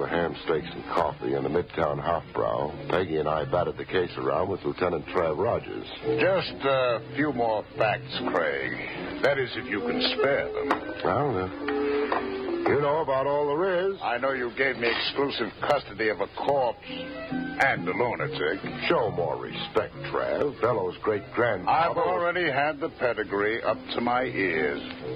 ham steaks and coffee in the Midtown Hofbrau, Peggy and I batted the case around with Lieutenant Trav Rogers. Just a few more facts, Craig. That is, if you can spare them. Well, you know about all there is. I know you gave me exclusive custody of a corpse and a lunatic. Show more respect, Trav. Bellows' great-grandfather... I've already had the pedigree up to my ears.